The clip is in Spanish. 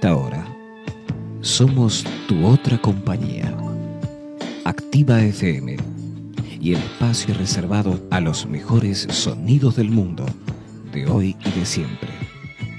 esta hora, somos tu otra compañía. Activa FM y el espacio reservado a los mejores sonidos del mundo, de hoy y de siempre.